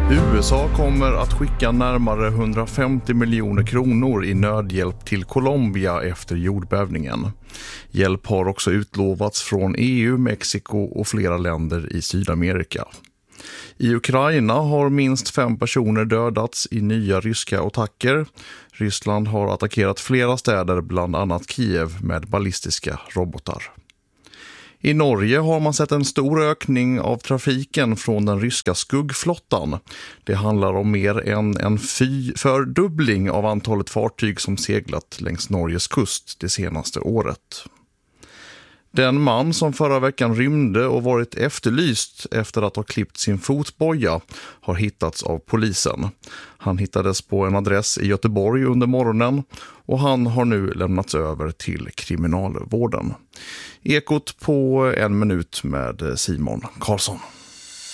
USA kommer att skicka närmare 150 miljoner kronor i nödhjälp till Colombia efter jordbävningen. Hjälp har också utlovats från EU, Mexiko och flera länder i Sydamerika. I Ukraina har minst 5 personer dödats i nya ryska attacker. Ryssland har attackerat flera städer, bland annat Kiev, med ballistiska robotar. I Norge har man sett en stor ökning av trafiken från den ryska skuggflottan. Det handlar om mer än en fördubbling av antalet fartyg som seglat längs Norges kust det senaste året. Den man som förra veckan rymde och varit efterlyst efter att ha klippt sin fotboja har hittats av polisen. Han hittades på en adress i Göteborg under morgonen och han har nu lämnats över till kriminalvården. Ekot på 1 minut med Simon Karlsson.